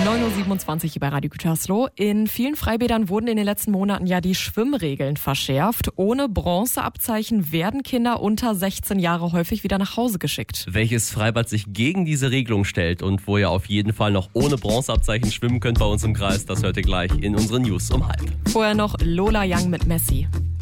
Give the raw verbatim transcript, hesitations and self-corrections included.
neun Uhr siebenundzwanzig hier bei Radio Gütersloh. In vielen Freibädern wurden in den letzten Monaten ja die Schwimmregeln verschärft. Ohne Bronzeabzeichen werden Kinder unter sechzehn Jahre häufig wieder nach Hause geschickt. Welches Freibad sich gegen diese Regelung stellt und wo ihr auf jeden Fall noch ohne Bronzeabzeichen schwimmen könnt bei uns im Kreis, das hört ihr gleich in unseren News um halb. Vorher noch Lola Young mit Messi.